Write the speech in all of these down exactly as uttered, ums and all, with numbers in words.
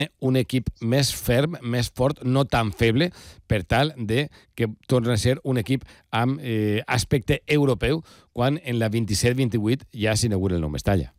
un equip més ferm, més fort, no tan feble, per tal de que torni a ser un equip amb eh, aspecte europeu quan en la veintisiete veintiuno ja s'inaugura el nou Mestalla.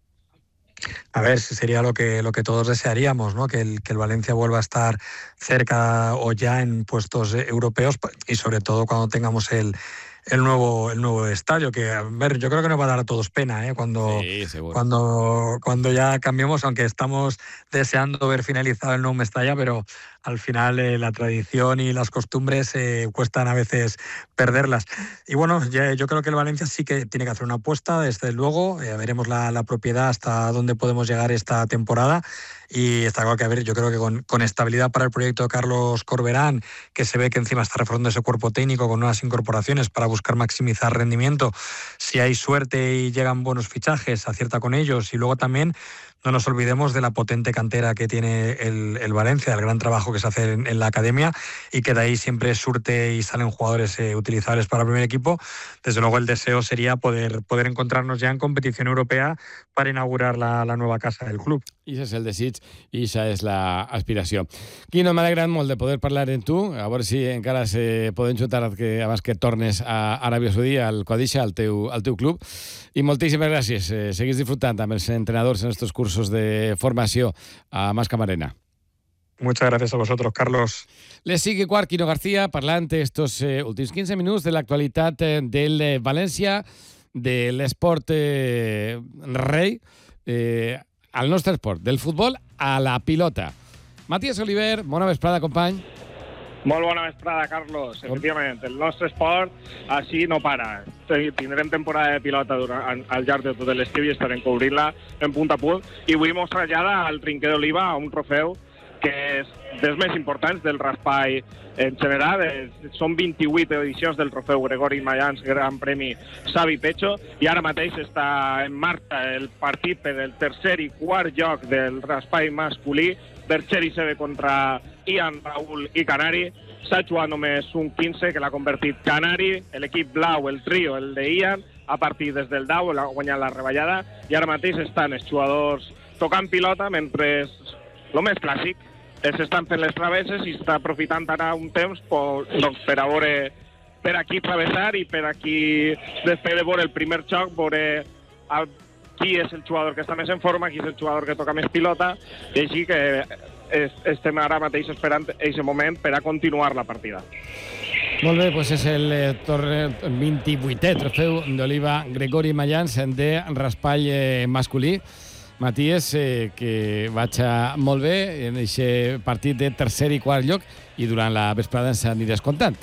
A ver, sería lo que, lo que todos desearíamos, ¿no? Que el, que el Valencia vuelva a estar cerca o ya en puestos europeos y sobre todo cuando tengamos el, el, nuevo, el nuevo estadio, que a ver, yo creo que nos va a dar a todos pena ¿eh? cuando, sí, cuando, cuando ya cambiemos, aunque estamos deseando ver finalizado el nuevo Mestalla, pero al final eh, la tradición y las costumbres eh, cuestan a veces perderlas. Y bueno, ya, yo creo que el Valencia sí que tiene que hacer una apuesta, desde luego. Eh, veremos la, la propiedad hasta dónde podemos llegar esta temporada. Y está claro que, a ver, yo creo que con, con estabilidad para el proyecto de Carlos Corberán, que se ve que encima está reforzando ese cuerpo técnico con nuevas incorporaciones para buscar maximizar rendimiento. Si hay suerte y llegan buenos fichajes, acierta con ellos. Y luego también no nos olvidemos de la potente cantera que tiene el, el Valencia, el gran trabajo que se hace en, en la academia y que de ahí siempre surte y salen jugadores eh, utilizables para el primer equipo. Desde luego el deseo sería poder, poder encontrarnos ya en competición europea para inaugurar la, la nueva casa del club. I això és el desig i això és l'aspiració. Quino, m'ha alegrat molt de poder parlar amb tu, a veure si encara se poden juntar que, abans que tornes a Aràbia Saudí, al Qadisha, al teu, al teu club. I moltíssimes gràcies. Eh, seguís disfrutant amb els entrenadors en estos cursos de formació a Mas Camarena. Muchas gracias a vosotros, Carlos. Les sigue quart, Quino García, parlant estos eh, últims quinze minuts de l'actualitat eh, del eh, València, de l'esport eh, rei, eh, al nostre esport, del futbol a la pilota. Matías Oliver, bona vesprada, company. Molt bona vesprada, Carlos. Efectivament, el nostre esport així no para. Tindrem temporada de pilota durant, al llarg de tot l'estiu i estarem cobrint-la en punt a punt. I avui mos trasllada al Trinquer d'Oliva a un trofeu que és dels més importants del raspall en general. Són vint-i-vuit edicions del trofeu Gregori Mayans Gran Premi Xavi Pecho i ara mateix està en marxa el partit per el tercer i quart lloc del raspall masculí. Bercheri se ve contra Ian, Raúl i Canari. S'ha jugat només un quinze que l'ha convertit Canari. L'equip blau, el trio, el de Ian, ha partit des del dau, ha guanyat la reballada i ara mateix estan els jugadors tocant pilota mentre el més clàssic els estan fent les travesses i està aprofitant ara un temps per, doncs, per a veure per aquí travessar i per aquí després de veure el primer xoc veure el, qui és el jugador que està més en forma, qui és el jugador que toca més pilota i així que es, estem ara mateix esperant aquest moment per a continuar la partida. Molt bé, doncs és el eh, vint-i-vuitè trofeu d'Oliva Gregori Mayans de raspall eh, masculí. Matías, eh, que vaig molt bé en aquest partit de tercer i quart lloc i durant la vesprada ens aniràs contant.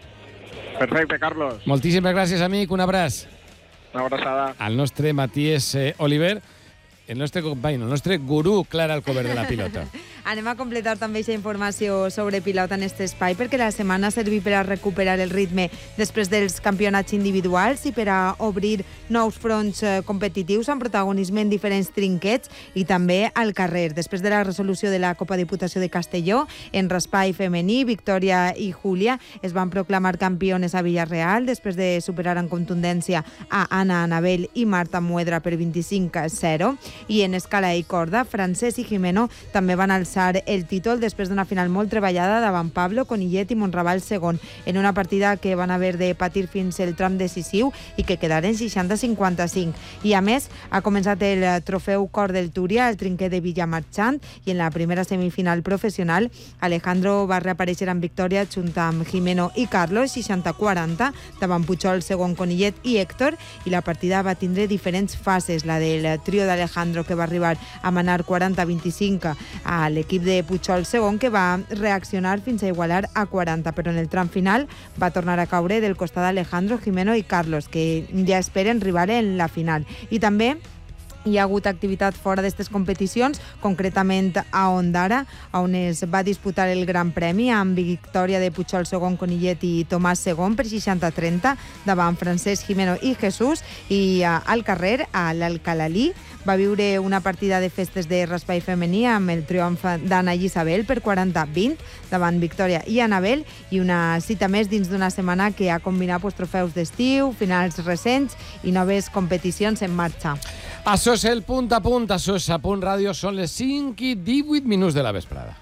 Perfecte, Carlos. Moltíssimes gràcies, amic. Un abraç. Una abraçada. Al nostre Matías eh, Oliver, el nostre company, el nostre gurú clar al cover de la pilota. Anem a completar també aquesta informació sobre pilota en aquest espai perquè la setmana ha servit per a recuperar el ritme després dels campionats individuals i per a obrir nous fronts competitius amb protagonisme en diferents trinquets i també al carrer. Després de la resolució de la Copa Diputació de Castelló, en raspall femení, Victòria i Júlia es van proclamar campiones a Villarreal després de superar en contundència a Anna Anabel i Marta Muedra per vint-i-cinc a zero. I en escala i corda, Francesc i Jimeno també van alçar el títol després d'una final molt treballada davant Pablo, Conillet i Monraval segon, en una partida que van haver de patir fins el tram decisiu i que quedaren seixanta a cinquanta-cinc. I a més, ha començat el trofeu Cor del Túria, el trinquet de Villamarchant, i en la primera semifinal professional, Alejandro va reaparèixer en victòria junt amb Jimeno i Carlos, seixanta a quaranta, davant Puigol segon, Conillet i Héctor, i la partida va tindre diferents fases, la del trio d'Alejandro, que va arribar a manar quaranta a vint-i-cinc a l'equip de Puigol segon, que va reaccionar fins a igualar a quaranta, però en el tram final va tornar a caure del costat d'Alejandro, Jimeno i Carlos, que ja esperen rival en la final. I també hi ha hagut activitat fora d'aquestes competicions, concretament a Ondara, on es va disputar el Gran Premi amb victòria de Puigol segon, Conillet i Tomàs segon per seixanta a trenta davant Francesc, Jimeno i Jesús, i al carrer, a l'Alcalalí, va viure una partida de festes de raspall femení amb el triomf d'Anna i Isabel per quaranta a vint davant Victòria i Anabel, i una cita més dins d'una setmana que ha combinat pues, trofeus d'estiu, finals recents i noves competicions en marxa. Això és el punt a punt, això és a Punt Ràdio, són les cinc i divuit minuts de la vesprada.